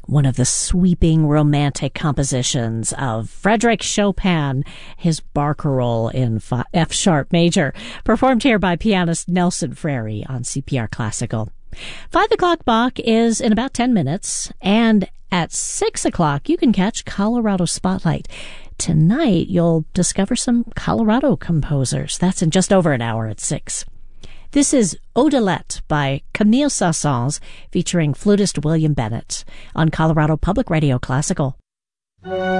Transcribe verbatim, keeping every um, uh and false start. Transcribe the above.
one of the sweeping romantic compositions of Frédéric Chopin, his Barcarolle in F sharp major, performed here by pianist Nelson Frary on C P R Classical. Five o'clock Bach is in about ten minutes, and at six o'clock you can catch Colorado Spotlight. Tonight you'll discover some Colorado composers. That's in just over an hour at six. This is Odelette by Camille Saint-Saëns, featuring flutist William Bennett on Colorado Public Radio Classical.